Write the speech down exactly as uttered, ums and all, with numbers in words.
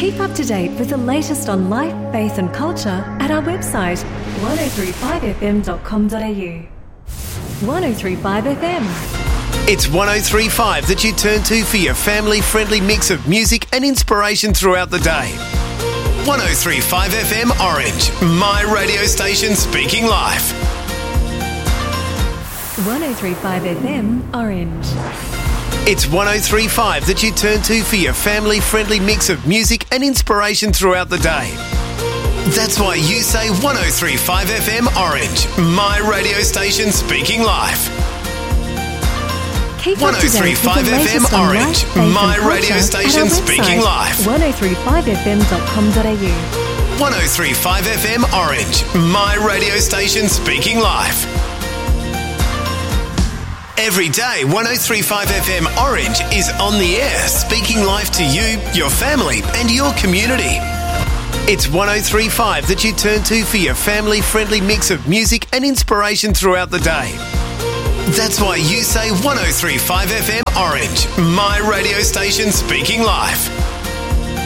Keep up to date with the latest on life, faith and culture at our website one oh three five f m dot com dot a u. one oh three five F M. It's one oh three point five that you turn to for your family-friendly mix of music and inspiration throughout the day. one oh three point five F M Orange, my radio station speaking life. one oh three point five F M Orange. It's one oh three point five that you turn to for your family-friendly mix of music and inspiration throughout the day. That's why you say one oh three point five F M Orange, my radio station speaking life. Keep up to date with the latest on life, faith my and radio culture station at our speaking website, life. one oh three point five f m dot com dot a u. one oh three point five F M Orange, my radio station speaking life. Every day, one oh three point five F M Orange is on the air, speaking life to you, your family and your community. It's one oh three point five that you turn to for your family-friendly mix of music and inspiration throughout the day. That's why you say one oh three point five F M Orange, my radio station speaking life.